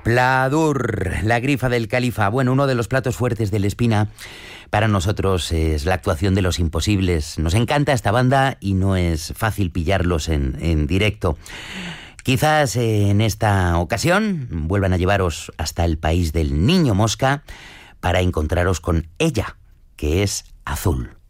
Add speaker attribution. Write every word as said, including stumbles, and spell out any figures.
Speaker 1: Pladur, la grifa del califa. Bueno, uno de los platos fuertes del Espina para nosotros es la actuación de Los Imposibles. Nos encanta esta banda y no es fácil pillarlos en, en directo. Quizás eh, en esta ocasión vuelvan a llevaros hasta el país del Niño Mosca para encontraros con ella, que es Azul.